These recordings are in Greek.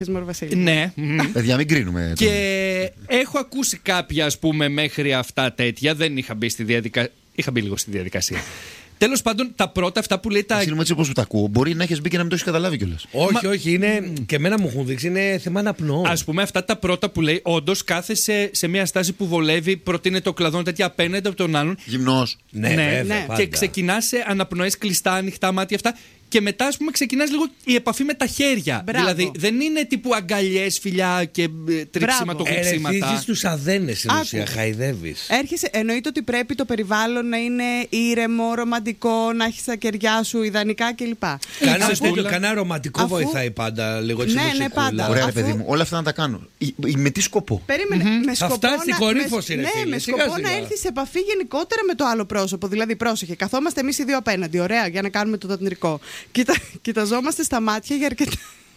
Ναι. Παιδιά, μην κρίνουμε. Και έχω ακούσει κάποια, ας πούμε, μέχρι αυτά τέτοια. Δεν είχα μπει στη διαδικασία. Είχα μπει λίγο στη διαδικασία. Τέλος πάντων, τα πρώτα αυτά που λέει τα. Συγγνώμη, έτσι όπως τα ακούω, μπορεί να έχεις μπει και να μην το έχεις καταλάβει κιόλας. Όχι, είναι. Και εμένα μου έχουν δείξει, είναι θέμα αναπνοών. Ας πούμε, αυτά τα πρώτα που λέει, όντως κάθεσαι σε μια στάση που βολεύει, προτείνεται ο κλαδόν τέτοια απέναντι από τον άλλον. Γυμνός. Ναι. Και ξεκινάς σε αναπνοές κλειστά, ανοιχτά μάτια αυτά. Και μετά, ας πούμε, ξεκινάς λίγο η επαφή με τα χέρια. Μπράβο. Δηλαδή, δεν είναι τύπου αγκαλιές, φιλιά και τριξίματο-γλυψίματα. Ερεθίζεις τους αδένες στην ουσία, χαϊδεύεις. Έρχεσαι, εννοείται ότι πρέπει το περιβάλλον να είναι ήρεμο, ρομαντικό, να έχεις τα κεριά σου ιδανικά κλπ. Κανένα ρομαντικό βοηθάει πάντα λίγο έτσι. Ναι, πάντα. Ωραία, ρε παιδί μου, όλα αυτά να τα κάνω. Με τι σκοπό? Περίμενε. Με σκοπό φτάσει στην κορύφωση, ρε ναι, φίλε, με σιγά, σκοπό σιγά. να έρθει σε επαφή γενικότερα με το άλλο πρόσωπο. Δηλαδή, πρόσεχε, καθόμαστε εμείς οι δύο απέναντι. Ωραία, για να κάνουμε το ταντρικό. Κοιταζόμαστε στα μάτια για αρκετά.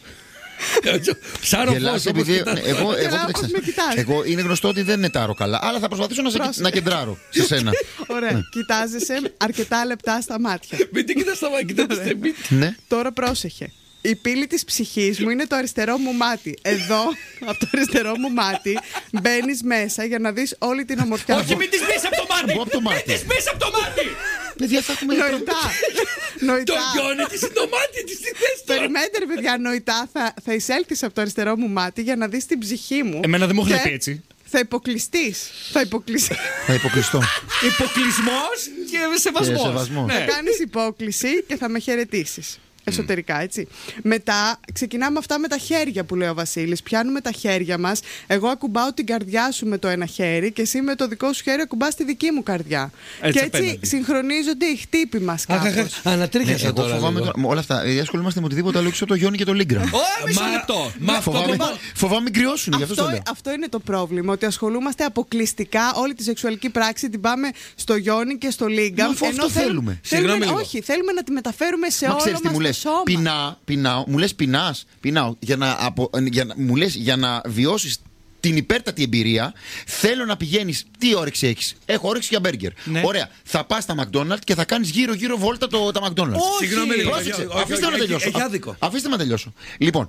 Σαν ροφός, επειδή εγώ είναι γνωστό ότι δεν νετάρω καλά, αλλά θα προσπαθήσω να κεντράρω σε σένα. Ωραία, κοιτάζεσαι αρκετά λεπτά στα μάτια. Μην την κοιτάς στα μάτια, Ναι. Τώρα πρόσεχε. Η πύλη της ψυχής μου είναι το αριστερό μου μάτι. Εδώ, από το αριστερό μου μάτι, μπαίνεις μέσα για να δεις όλη την ομορφιά. Όχι, μην τις μπεις από το μάτι! Μην τις μπεις από το μάτι! Παιδιά, θα έχουμε Νοητά. Το γιόνι της είναι το μάτι της, τι θες τώρα. Περιμένετε, ρε παιδιά, νοητά θα εισέλθεις από το αριστερό μου μάτι για να δεις την ψυχή μου. Εμένα δεν μου έχουν Και πει έτσι. Θα υποκλειστείς. Θα υποκλειστώ. Υποκλεισμός και σεβασμός. Θα κάνεις υπόκληση και θα με χαιρετήσεις. Εσωτερικά, έτσι. Μετά ξεκινάμε αυτά με τα χέρια που λέει ο Βασίλης. Πιάνουμε τα χέρια μας. Εγώ ακουμπάω την καρδιά σου με το ένα χέρι και εσύ με το δικό σου χέρι ακουμπάς τη δική μου καρδιά. Έτσι, και έτσι απέναντι. συγχρονίζονται οι χτύποι μας κάπως. Ανατρίχιασα Εγώ τώρα. φοβάμαι με όλα αυτά. Ασχολούμαστε με οτιδήποτε άλλο έξω από το γιόνι και το Λίγκραμ. Μισό λεπτό. Φοβάμαι μην κρυώσουν, γι' αυτό το λέω. Αυτό είναι το πρόβλημα. Ότι ασχολούμαστε αποκλειστικά όλη τη σεξουαλική πράξη την πάμε στο γιόνι και στο Λίγκραμ. Αφού αυτό θέλουμε. Όχι, θέλουμε να τη μεταφέρουμε σε όλο μας το σώμα. Πεινάω, μου λες πεινάω μου λες για να βιώσεις την υπέρτατη εμπειρία, θέλω να πηγαίνεις. Τι όρεξη έχεις? Έχω όρεξη για μπέργκερ. Ναι. Ωραία, θα πας στα McDonald's και θα κάνεις γύρω-γύρω βόλτα τα McDonald's. Συγγνώμη λίγο. Αφήστε με να τελειώσω. Έχει άδικο. Αφήστε με να τελειώσω. Λοιπόν,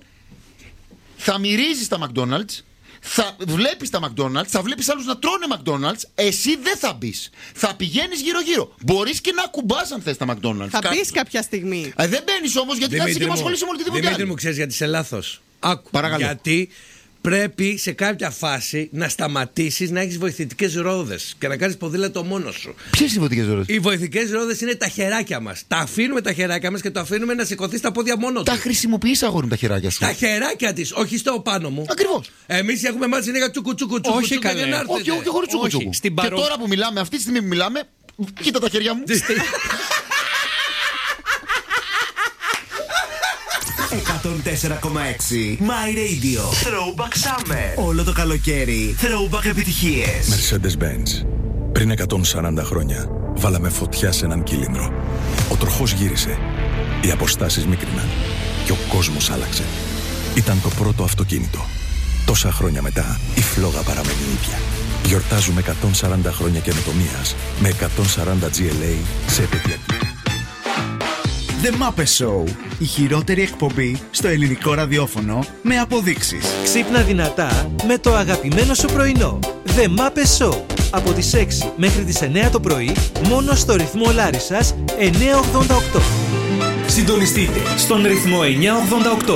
θα μυρίζεις τα McDonald's. Θα βλέπεις τα McDonald's, θα βλέπεις άλλους να τρώνε McDonald's, εσύ δεν θα μπεις. Θα πηγαίνεις γύρω-γύρω. Μπορείς και να κουμπάς αν θες τα McDonald's. Θα μπεις κάποια στιγμή. Δεν μπαίνεις όμως γιατί θα είσαι και ασχολείσαι με οτιδήποτε άλλο. Δημήτρη μου, ξέρεις γιατί είσαι λάθος. Άκου. Παρακαλώ. Γιατί πρέπει σε κάποια φάση να σταματήσεις να έχεις βοηθητικές ρόδες και να κάνεις ποδήλατο μόνος σου. Ποιες είναι οι βοηθητικές ρόδες? Οι βοηθητικές ρόδες είναι τα χεράκια μας. Τα αφήνουμε τα χεράκια μας και το αφήνουμε να σηκωθεί στα πόδια μόνο του. Τα χρησιμοποιείς, αγόρι μου, τα χεράκια σου? Τα χεράκια της, όχι στο πάνω μου. Ακριβώς. Εμείς έχουμε μάθει συνέχεια τσουκου Όχι, καλέ. για να έρθετε. Όχι, χωρίς τσουκουτσούκου. Στην Και τώρα που μιλάμε, αυτή τη στιγμή που μιλάμε, κοίτα τα χέρια μου. 104,6 My Radio Throwback Summer. Όλο το καλοκαίρι Throwback επιτυχίες. Mercedes-Benz. Πριν 140 χρόνια βάλαμε φωτιά σε έναν κύλινδρο. Ο τροχός γύρισε. Οι αποστάσεις μίκριναν. Και ο κόσμος άλλαξε. Ήταν το πρώτο αυτοκίνητο. Τόσα χρόνια μετά η φλόγα παραμένει ίδια. Γιορτάζουμε 140 χρόνια καινοτομίας με 140 GLA σε επαιτειακή. The Muppet Show. Η χειρότερη εκπομπή στο ελληνικό ραδιόφωνο με αποδείξεις. Ξύπνα δυνατά με το αγαπημένο σου πρωινό. The Muppet Show. Από τις 6 μέχρι τις 9 το πρωί, μόνο στο ρυθμό Λάρισσας 988. Συντονιστείτε στον ρυθμό 988.